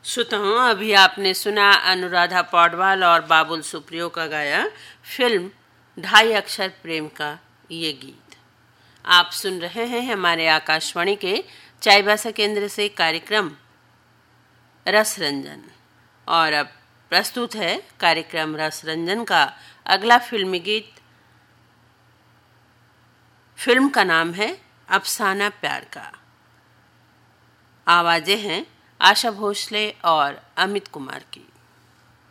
श्रोताओं, अभी आपने सुना अनुराधा पौडवाल और बाबुल सुप्रियो का गाया फिल्म ढाई अक्षर प्रेम का ये गीत। आप सुन रहे हैं हमारे आकाशवाणी के चाईबासा केंद्र से कार्यक्रम रस रंजन। और अब प्रस्तुत है कार्यक्रम रस रंजन का अगला फिल्मी गीत। फिल्म का नाम है अफसाना प्यार का। आवाजें हैं आशा भोसले और अमित कुमार की।